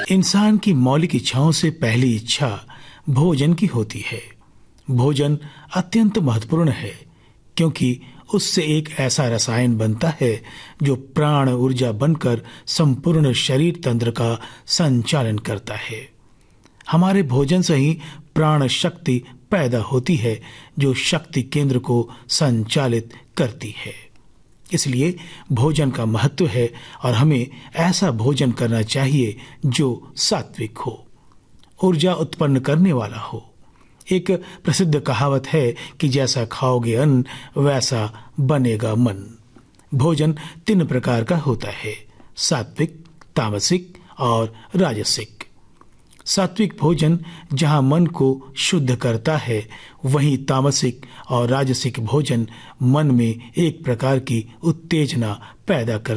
इंसान की मौलिक इच्छाओं से पहली इच्छा भोजन की होती है। भोजन अत्यंत महत्वपूर्ण है क्योंकि उससे एक ऐसा रसायन बनता है जो प्राण ऊर्जा बनकर संपूर्ण शरीर तंत्र का संचालन करता है। हमारे भोजन से ही प्राण शक्ति पैदा होती है जो शक्ति केंद्र को संचालित करती है। इसलिए भोजन का महत्व है और हमें ऐसा भोजन करना चाहिए जो सात्विक हो, ऊर्जा उत्पन्न करने वाला हो। एक प्रसिद्ध कहावत है कि जैसा खाओगे अन्न वैसा बनेगा मन। भोजन 3 प्रकार का होता है, सात्विक, तामसिक और राजसिक। सात्विक भोजन जहां मन को शुद्ध करता है, वहीं तामसिक और राजसिक भोजन मन में एक प्रकार की उत्तेजना पैदा करता है।